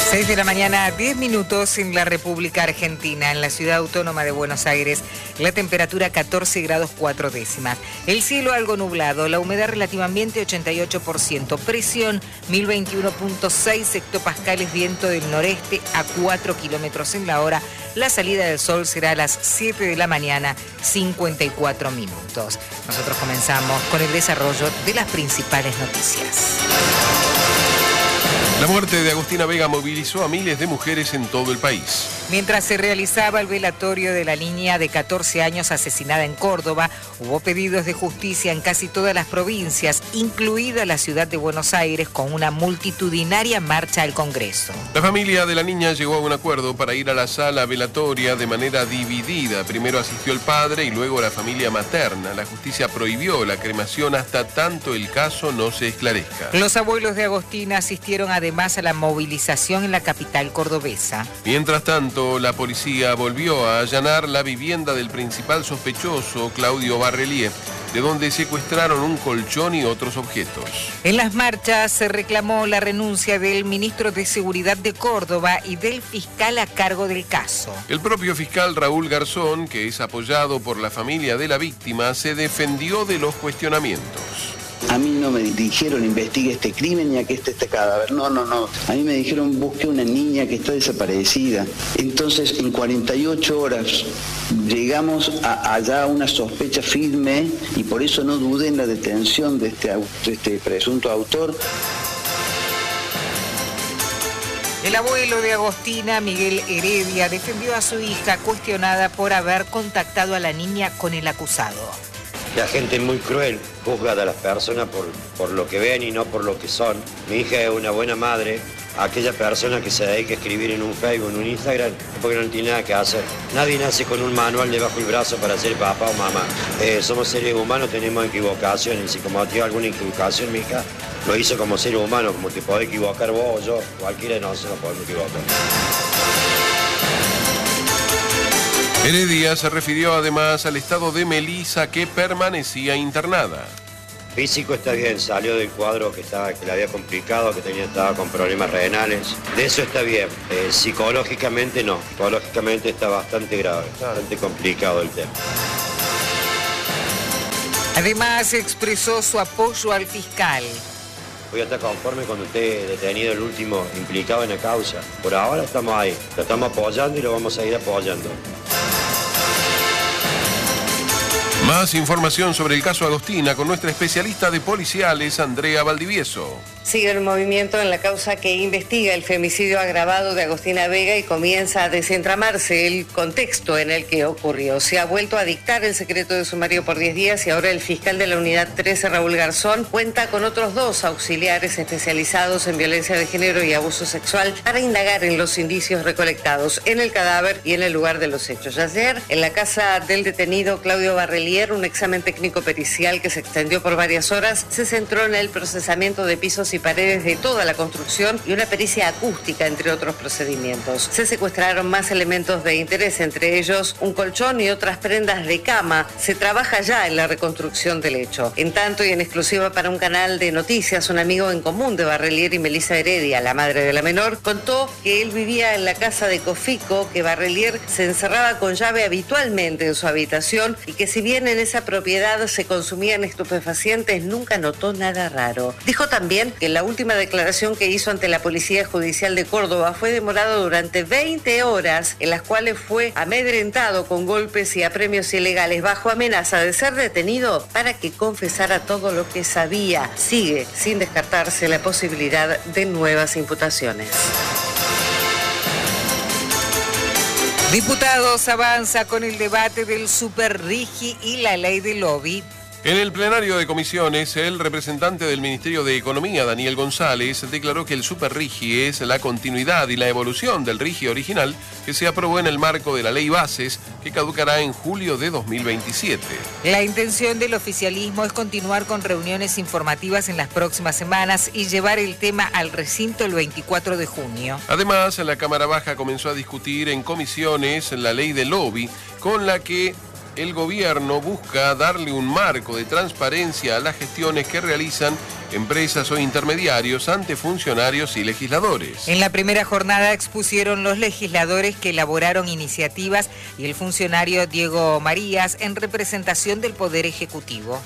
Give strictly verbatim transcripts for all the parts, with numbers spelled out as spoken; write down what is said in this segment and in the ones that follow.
seis de la mañana, diez minutos en la República Argentina, en la ciudad autónoma de Buenos Aires, la temperatura catorce grados cuatro décimas. El cielo algo nublado, la humedad relativamente ochenta y ocho por ciento, presión mil veintiuno punto seis hectopascales, viento del noreste a cuatro kilómetros en la hora. La salida del sol será a las siete de la mañana, cincuenta y cuatro minutos. Nosotros comenzamos con el desarrollo de las principales noticias. La muerte de Agustina Vega movilizó a miles de mujeres en todo el país. Mientras se realizaba el velatorio de la niña de catorce años asesinada en Córdoba, hubo pedidos de justicia en casi todas las provincias, incluida la ciudad de Buenos Aires, con una multitudinaria marcha al Congreso. La familia de la niña llegó a un acuerdo para ir a la sala velatoria de manera dividida. Primero asistió el padre y luego la familia materna. La justicia prohibió la cremación hasta tanto el caso no se esclarezca. Los abuelos de Agostina asistieron además a la movilización en la capital cordobesa. Mientras tanto, la policía volvió a allanar la vivienda del principal sospechoso, Claudio Barrelier, de donde secuestraron un colchón y otros objetos. En las marchas se reclamó la renuncia del ministro de Seguridad de Córdoba y del fiscal a cargo del caso. El propio fiscal Raúl Garzón, que es apoyado por la familia de la víctima, se defendió de los cuestionamientos. A mí no me dijeron investigue este crimen ni a que esté este cadáver. No, no, no. A mí me dijeron busque una niña que está desaparecida. Entonces, en cuarenta y ocho horas llegamos a, allá a una sospecha firme y por eso no dudé en la detención de este, de este presunto autor. El abuelo de Agostina, Miguel Heredia, defendió a su hija cuestionada por haber contactado a la niña con el acusado. La gente es muy cruel, juzga a las personas por, por lo que ven y no por lo que son. Mi hija es una buena madre. Aquella persona que se dedica a escribir en un Facebook, en un Instagram, es porque no tiene nada que hacer. Nadie nace con un manual debajo del brazo para ser papá o mamá. Eh, somos seres humanos, tenemos equivocaciones. Y si cometió alguna equivocación, mi hija lo hizo como ser humano, como te podés equivocar vos o yo. Cualquiera de nosotros nos podemos equivocar. Heredia se refirió además al estado de Melissa, que permanecía internada. Físico está bien, salió del cuadro que, estaba, que le había complicado, que tenía, estaba con problemas renales. De eso está bien. Eh, psicológicamente no. Psicológicamente está bastante grave, bastante complicado el tema. Además expresó su apoyo al fiscal. Voy a estar conforme cuando esté detenido el último implicado en la causa. Por ahora estamos ahí, lo estamos apoyando y lo vamos a ir apoyando. Más información sobre el caso Agostina con nuestra especialista de policiales, Andrea Valdivieso. Sigue el movimiento en la causa que investiga el femicidio agravado de Agostina Vega y comienza a desentramarse el contexto en el que ocurrió. Se ha vuelto a dictar el secreto de sumario por diez días y ahora el fiscal de la unidad trece, Raúl Garzón, cuenta con otros dos auxiliares especializados en violencia de género y abuso sexual para indagar en los indicios recolectados en el cadáver y en el lugar de los hechos. Ayer, en la casa del detenido Claudio Barrelier, un examen técnico pericial que se extendió por varias horas se centró en el procesamiento de pisos y paredes de toda la construcción y una pericia acústica, entre otros procedimientos. Se secuestraron más elementos de interés, entre ellos un colchón y otras prendas de cama. Se trabaja ya en la reconstrucción del hecho. En tanto, y en exclusiva para un canal de noticias, un amigo en común de Barrelier y Melissa Heredia, la madre de la menor, contó que él vivía en la casa de Cofico, que Barrelier se encerraba con llave habitualmente en su habitación y que si bien en esa propiedad se consumían estupefacientes, nunca notó nada raro. Dijo también que la última declaración que hizo ante la Policía Judicial de Córdoba fue demorada durante veinte horas, en las cuales fue amedrentado con golpes y apremios ilegales bajo amenaza de ser detenido para que confesara todo lo que sabía. Sigue sin descartarse la posibilidad de nuevas imputaciones. Diputados avanza con el debate del Superrigi y la ley del lobby. En el plenario de comisiones, el representante del Ministerio de Economía, Daniel González, declaró que el Superrigi es la continuidad y la evolución del Rigi original que se aprobó en el marco de la Ley Bases, que caducará en julio de dos mil veintisiete. La intención del oficialismo es continuar con reuniones informativas en las próximas semanas y llevar el tema al recinto el veinticuatro de junio. Además, la Cámara Baja comenzó a discutir en comisiones la ley del lobby, con la que el gobierno busca darle un marco de transparencia a las gestiones que realizan empresas o intermediarios ante funcionarios y legisladores. En la primera jornada expusieron los legisladores que elaboraron iniciativas y el funcionario Diego Marías en representación del Poder Ejecutivo.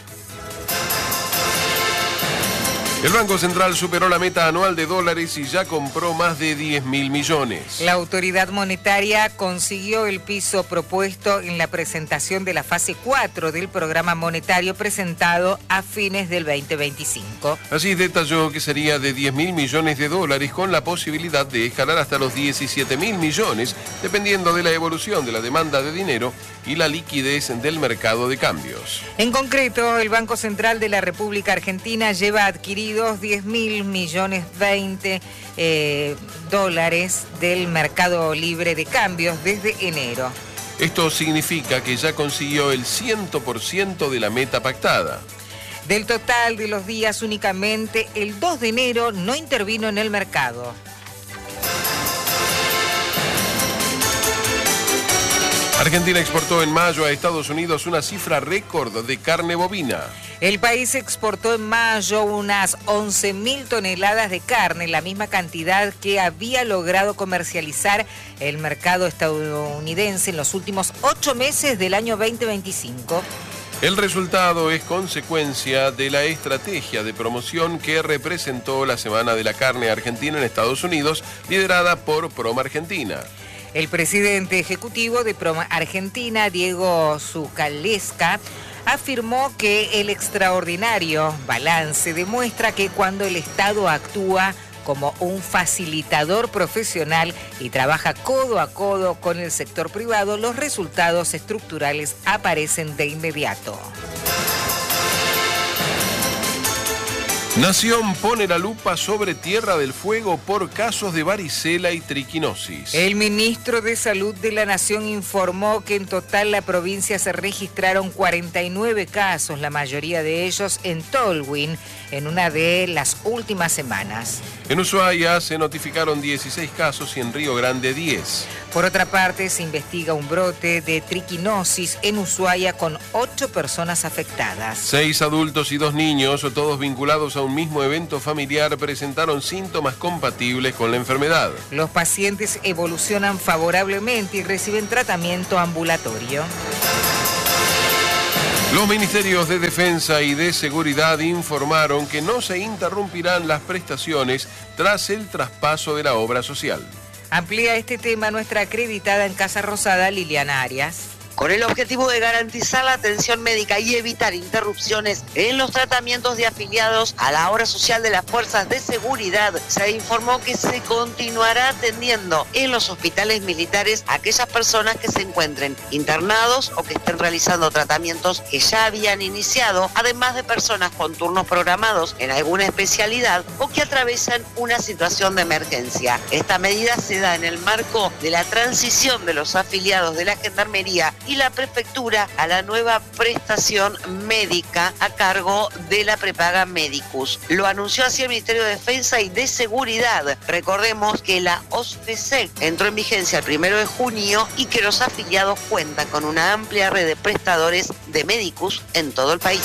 El Banco Central superó la meta anual de dólares y ya compró más de diez mil millones. La autoridad monetaria consiguió el piso propuesto en la presentación de la fase cuatro del programa monetario presentado a fines del veinte veinticinco. Así detalló que sería de diez mil millones de dólares con la posibilidad de escalar hasta los diecisiete mil millones, dependiendo de la evolución de la demanda de dinero y la liquidez del mercado de cambios. En concreto, el Banco Central de la República Argentina lleva adquirido diez mil millones veinte eh, dólares del mercado libre de cambios desde enero. Esto significa que ya consiguió el cien por ciento de la meta pactada. Del total de los días, únicamente el dos de enero no intervino en el mercado. Argentina exportó en mayo a Estados Unidos una cifra récord de carne bovina. El país exportó en mayo unas once mil toneladas de carne, la misma cantidad que había logrado comercializar el mercado estadounidense en los últimos ocho meses del año veinte veinticinco. El resultado es consecuencia de la estrategia de promoción que representó la Semana de la Carne Argentina en Estados Unidos, liderada por Proma Argentina. El presidente ejecutivo de Proma Argentina, Diego Zucalesca, afirmó que el extraordinario balance demuestra que cuando el Estado actúa como un facilitador profesional y trabaja codo a codo con el sector privado, los resultados estructurales aparecen de inmediato. Nación pone la lupa sobre Tierra del Fuego por casos de varicela y triquinosis. El ministro de Salud de la Nación informó que en total la provincia se registraron cuarenta y nueve casos, la mayoría de ellos en Tolwyn, en una de las últimas semanas. En Ushuaia se notificaron dieciséis casos y en Río Grande diez. Por otra parte, se investiga un brote de triquinosis en Ushuaia con ocho personas afectadas. Seis adultos y dos niños, todos vinculados a un mismo evento familiar, presentaron síntomas compatibles con la enfermedad. Los pacientes evolucionan favorablemente y reciben tratamiento ambulatorio. Los ministerios de Defensa y de Seguridad informaron que no se interrumpirán las prestaciones tras el traspaso de la obra social. Amplía este tema nuestra acreditada en Casa Rosada, Liliana Arias. Con el objetivo de garantizar la atención médica y evitar interrupciones en los tratamientos de afiliados a la obra social de las fuerzas de seguridad, se informó que se continuará atendiendo en los hospitales militares a aquellas personas que se encuentren internados o que estén realizando tratamientos que ya habían iniciado, además de personas con turnos programados en alguna especialidad o que atraviesan una situación de emergencia. Esta medida se da en el marco de la transición de los afiliados de la Gendarmería y la Prefectura a la nueva prestación médica a cargo de la prepaga Medicus. Lo anunció así el Ministerio de Defensa y de Seguridad. Recordemos que la OSFESEC entró en vigencia el primero de junio y que los afiliados cuentan con una amplia red de prestadores de Medicus en todo el país.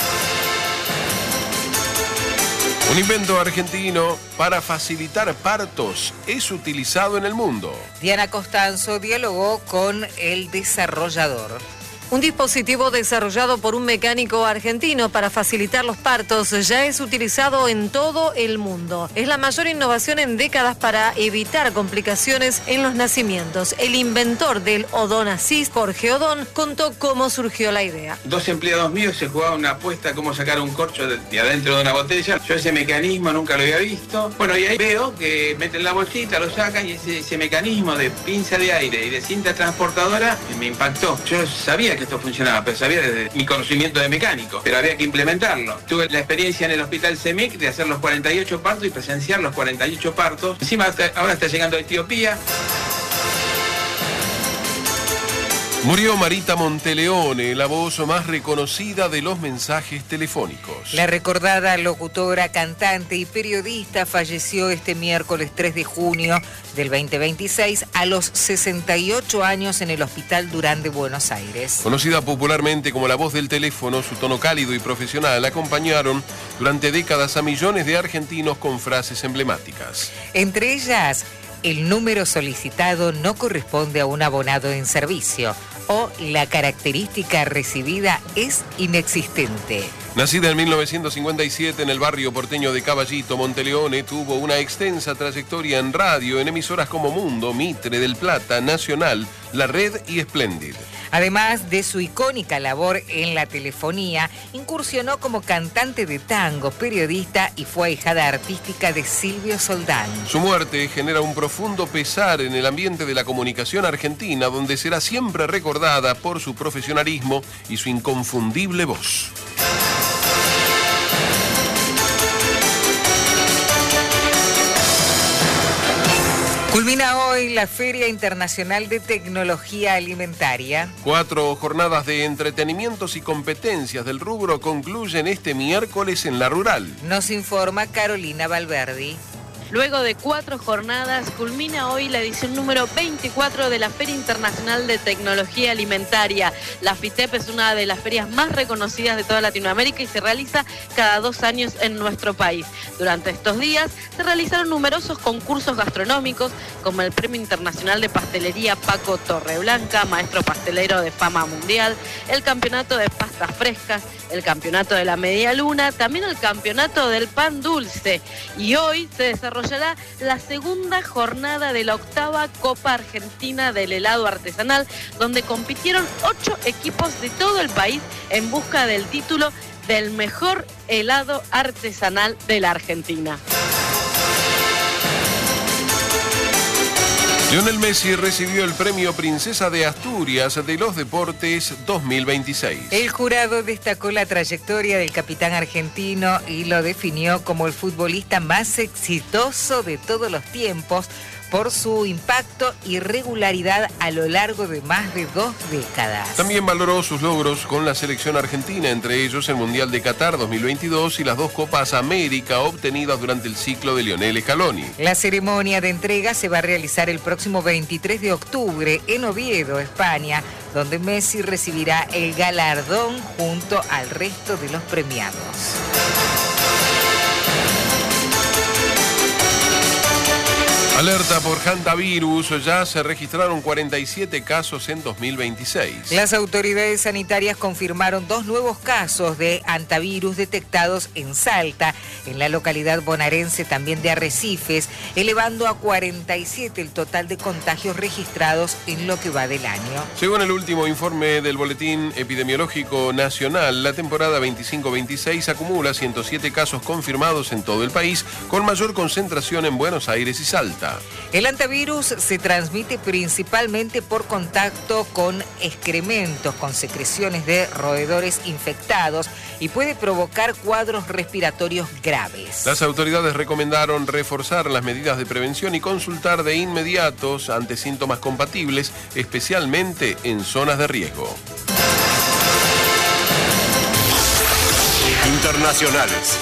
Un invento argentino para facilitar partos es utilizado en el mundo. Diana Costanzo dialogó con el desarrollador. Un dispositivo desarrollado por un mecánico argentino para facilitar los partos ya es utilizado en todo el mundo. Es la mayor innovación en décadas para evitar complicaciones en los nacimientos. El inventor del Odón Assist, Jorge Odón, contó cómo surgió la idea. Dos empleados míos se jugaban una apuesta cómo sacar un corcho de, de adentro de una botella. Yo ese mecanismo nunca lo había visto. Bueno, y ahí veo que meten la bolsita, lo sacan y ese, ese mecanismo de pinza de aire y de cinta transportadora me impactó. Yo sabía que esto funcionaba, pero sabía desde mi conocimiento de mecánico, pero había que implementarlo. Tuve la experiencia en el hospital CEMIC de hacer los cuarenta y ocho partos y presenciar los cuarenta y ocho partos. Encima ahora está llegando a Etiopía. Murió Marita Monteleone, la voz más reconocida de los mensajes telefónicos. La recordada locutora, cantante y periodista falleció este miércoles tres de junio del veinte veintiséis a los sesenta y ocho años en el Hospital Durán de Buenos Aires. Conocida popularmente como la voz del teléfono, su tono cálido y profesional acompañaron durante décadas a millones de argentinos con frases emblemáticas. Entre ellas, el número solicitado no corresponde a un abonado en servicio o la característica recibida es inexistente. Nacida en mil novecientos cincuenta y siete en el barrio porteño de Caballito, Monteleone tuvo una extensa trayectoria en radio en emisoras como Mundo, Mitre, Del Plata, Nacional, La Red y Splendid. Además de su icónica labor en la telefonía, incursionó como cantante de tango, periodista y fue ahijada artística de Silvio Soldán. Su muerte genera un profundo pesar en el ambiente de la comunicación argentina, donde será siempre recordada por su profesionalismo y su inconfundible voz. Culmina hoy la Feria Internacional de Tecnología Alimentaria. Cuatro jornadas de entretenimientos y competencias del rubro concluyen este miércoles en La Rural. Nos informa Carolina Valverdi. Luego de cuatro jornadas, culmina hoy la edición número veinticuatro de la Feria Internacional de Tecnología Alimentaria. La FITEP es una de las ferias más reconocidas de toda Latinoamérica y se realiza cada dos años en nuestro país. Durante estos días se realizaron numerosos concursos gastronómicos, como el Premio Internacional de Pastelería Paco Torreblanca, maestro pastelero de fama mundial, el Campeonato de Pastas Frescas, el Campeonato de la Media Luna, también el Campeonato del Pan Dulce. Y hoy se desarrolla desarrollará la segunda jornada de la octava Copa Argentina del Helado Artesanal, donde compitieron ocho equipos de todo el país en busca del título del mejor helado artesanal de la Argentina. Lionel Messi recibió el premio Princesa de Asturias de los Deportes dos mil veintiséis. El jurado destacó la trayectoria del capitán argentino y lo definió como el futbolista más exitoso de todos los tiempos por su impacto y regularidad a lo largo de más de dos décadas. También valoró sus logros con la selección argentina, entre ellos el Mundial de Qatar dos mil veintidós y las dos Copas América obtenidas durante el ciclo de Lionel Scaloni. La ceremonia de entrega se va a realizar el próximo veintitrés de octubre en Oviedo, España, donde Messi recibirá el galardón junto al resto de los premiados. Alerta por hantavirus, ya se registraron cuarenta y siete casos en dos mil veintiséis. Las autoridades sanitarias confirmaron dos nuevos casos de hantavirus detectados en Salta, en la localidad bonaerense también de Arrecifes, elevando a cuarenta y siete el total de contagios registrados en lo que va del año. Según el último informe del Boletín Epidemiológico Nacional, la temporada veinticinco veintiséis acumula ciento siete casos confirmados en todo el país, con mayor concentración en Buenos Aires y Salta. El hantavirus se transmite principalmente por contacto con excrementos, con secreciones de roedores infectados y puede provocar cuadros respiratorios graves. Las autoridades recomendaron reforzar las medidas de prevención y consultar de inmediato ante síntomas compatibles, especialmente en zonas de riesgo. Internacionales.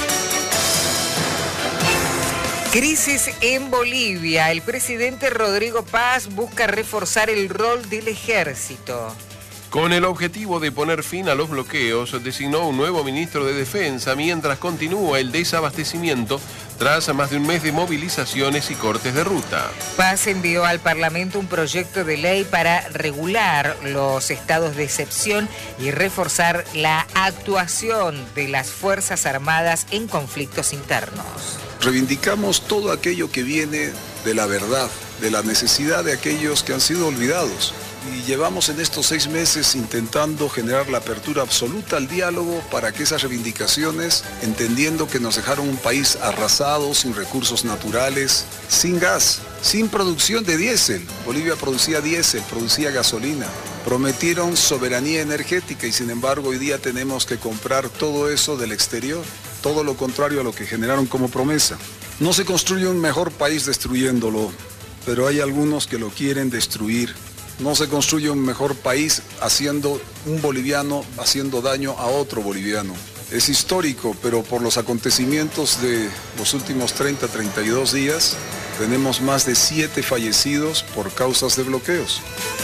Crisis en Bolivia. El presidente Rodrigo Paz busca reforzar el rol del ejército. Con el objetivo de poner fin a los bloqueos, designó un nuevo ministro de Defensa mientras continúa el desabastecimiento tras más de un mes de movilizaciones y cortes de ruta. Paz envió al Parlamento un proyecto de ley para regular los estados de excepción y reforzar la actuación de las Fuerzas Armadas en conflictos internos. Reivindicamos todo aquello que viene de la verdad, de la necesidad de aquellos que han sido olvidados. Y llevamos en estos seis meses intentando generar la apertura absoluta al diálogo para que esas reivindicaciones, entendiendo que nos dejaron un país arrasado, sin recursos naturales, sin gas, sin producción de diésel. Bolivia producía diésel, producía gasolina. Prometieron soberanía energética y sin embargo hoy día tenemos que comprar todo eso del exterior. Todo lo contrario a lo que generaron como promesa. No se construye un mejor país destruyéndolo, pero hay algunos que lo quieren destruir No se construye un mejor país haciendo un boliviano, haciendo daño a otro boliviano. Es histórico, pero por los acontecimientos de los últimos treinta, treinta y dos días, tenemos más de siete fallecidos por causas de bloqueos.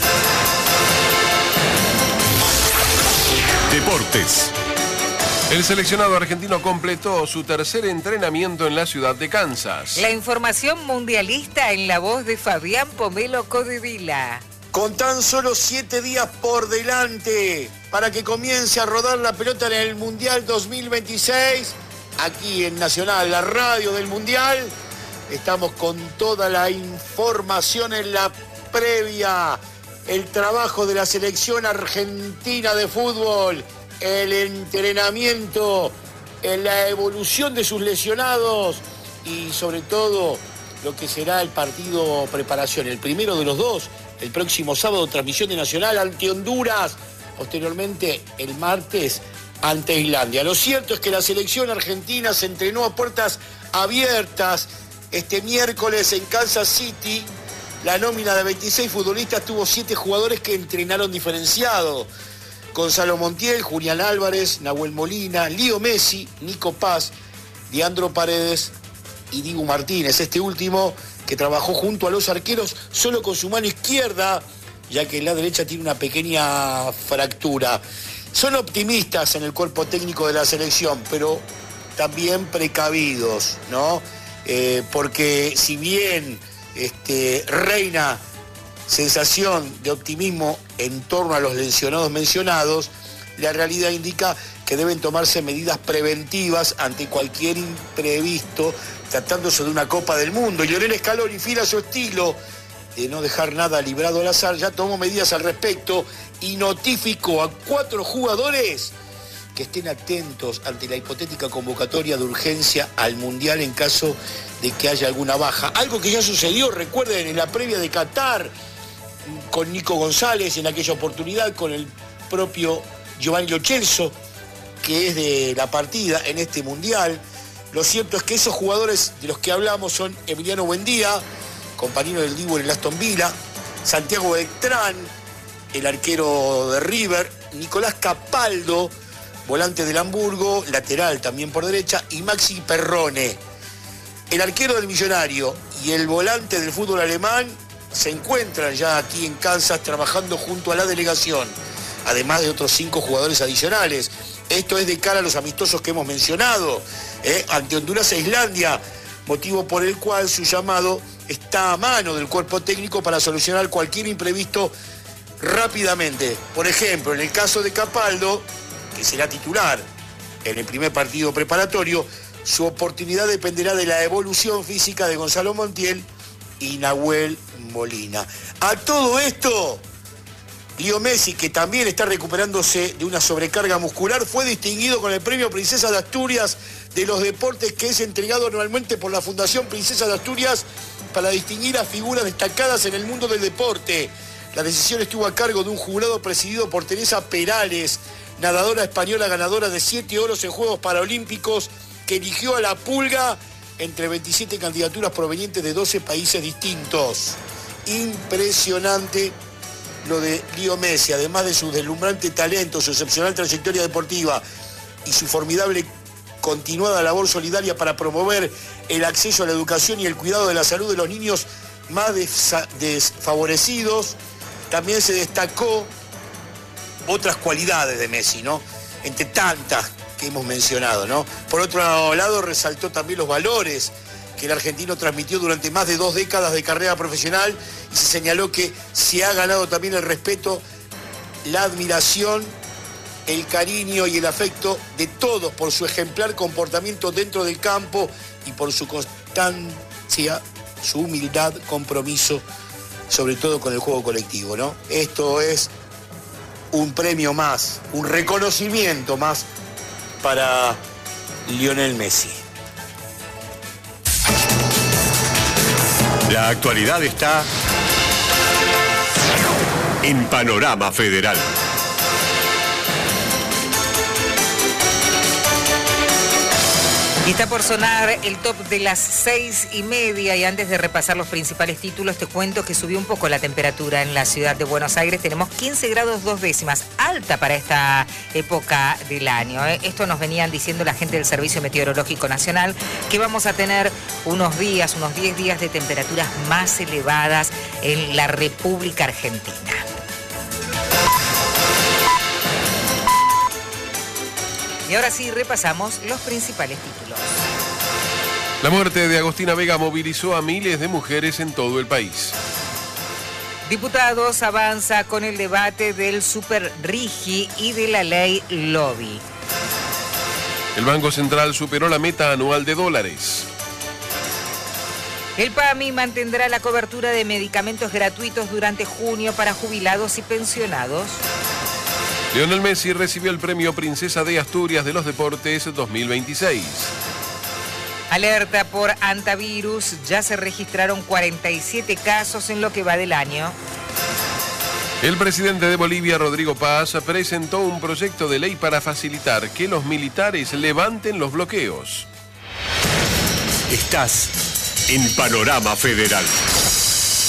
Deportes. El seleccionado argentino completó su tercer entrenamiento en la ciudad de Kansas. La información mundialista en la voz de Fabián Pomelo Codevila. Con tan solo siete días por delante para que comience a rodar la pelota en el Mundial dos mil veintiséis, aquí en Nacional, la radio del Mundial, estamos con toda la información en la previa, el trabajo de la selección argentina de fútbol, el entrenamiento, la evolución de sus lesionados y sobre todo lo que será el partido preparación, el primero de los dos, el próximo sábado, transmisión de Nacional ante Honduras, posteriormente el martes ante Islandia. Lo cierto es que la selección argentina se entrenó a puertas abiertas este miércoles en Kansas City. La nómina de veintiséis futbolistas tuvo siete jugadores que entrenaron diferenciado. Gonzalo Montiel, Julián Álvarez, Nahuel Molina, Leo Messi, Nico Paz, Leandro Paredes y Dibu Martínez. Este último que trabajó junto a los arqueros solo con su mano izquierda, ya que la derecha tiene una pequeña fractura. Son optimistas en el cuerpo técnico de la selección, pero también precavidos, ¿no? Eh, porque si bien este, reina sensación de optimismo en torno a los lesionados mencionados, la realidad indica que deben tomarse medidas preventivas ante cualquier imprevisto, tratándose de una Copa del Mundo. Y Lionel Scaloni, fiel a su estilo de no dejar nada librado al azar, ya tomó medidas al respecto y notificó a cuatro jugadores que estén atentos ante la hipotética convocatoria de urgencia al Mundial en caso de que haya alguna baja. Algo que ya sucedió, recuerden, en la previa de Qatar, con Nico González, en aquella oportunidad con el propio Giovanni Lo Celso, que es de la partida en este Mundial. Lo cierto es que esos jugadores de los que hablamos son Emiliano Buendía, compañero del Dibu en el Aston Villa, Santiago Beltrán, el arquero de River, Nicolás Capaldo, volante del Hamburgo, lateral también por derecha, y Maxi Perrone. El arquero del Millonario y el volante del fútbol alemán se encuentran ya aquí en Kansas trabajando junto a la delegación, además de otros cinco jugadores adicionales. Esto es de cara a los amistosos que hemos mencionado, ¿eh? ante Honduras e Islandia, motivo por el cual su llamado está a mano del cuerpo técnico para solucionar cualquier imprevisto rápidamente. Por ejemplo, en el caso de Capaldo, que será titular en el primer partido preparatorio, su oportunidad dependerá de la evolución física de Gonzalo Montiel y Nahuel Molina. A todo esto, Leo Messi, que también está recuperándose de una sobrecarga muscular, fue distinguido con el premio Princesa de Asturias de los deportes, que es entregado anualmente por la Fundación Princesa de Asturias para distinguir a figuras destacadas en el mundo del deporte. La decisión estuvo a cargo de un jurado presidido por Teresa Perales, nadadora española ganadora de siete oros en Juegos Paralímpicos, que eligió a la Pulga entre veintisiete candidaturas provenientes de doce países distintos. Impresionante lo de Leo Messi, además de su deslumbrante talento, su excepcional trayectoria deportiva y su formidable continuada labor solidaria para promover el acceso a la educación y el cuidado de la salud de los niños más desfavorecidos. También se destacó otras cualidades de Messi, ¿no? Entre tantas que hemos mencionado, ¿no? Por otro lado, resaltó también los valores que el argentino transmitió durante más de dos décadas de carrera profesional y se señaló que se ha ganado también el respeto, la admiración, el cariño y el afecto de todos por su ejemplar comportamiento dentro del campo y por su constancia, su humildad, compromiso, sobre todo con el juego colectivo, ¿no? Esto es un premio más, un reconocimiento más para Lionel Messi. La actualidad está en Panorama Federal. Y está por sonar el top de las seis y media y antes de repasar los principales títulos te cuento que subió un poco la temperatura en la ciudad de Buenos Aires. Tenemos quince grados dos décimas, alta para esta época del año. ¿eh? Esto nos venían diciendo la gente del Servicio Meteorológico Nacional, que vamos a tener unos días, unos diez días de temperaturas más elevadas en la República Argentina. Y ahora sí, repasamos los principales títulos. La muerte de Agostina Vega movilizó a miles de mujeres en todo el país. Diputados avanza con el debate del Super Rigi y de la ley Lobby. El Banco Central superó la meta anual de dólares. El P A M I mantendrá la cobertura de medicamentos gratuitos durante junio para jubilados y pensionados. Lionel Messi recibió el premio Princesa de Asturias de los Deportes dos mil veintiséis. Alerta por antivirus, ya se registraron cuarenta y siete casos en lo que va del año. El presidente de Bolivia, Rodrigo Paz, presentó un proyecto de ley para facilitar que los militares levanten los bloqueos. Estás en Panorama Federal.